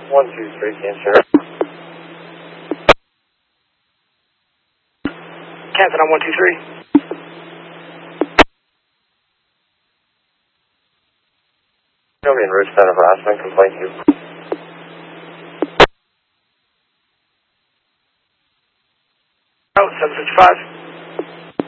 123, cancer. Captain on 123. Show me en route, center of harassment, complaint you. Oh, 755.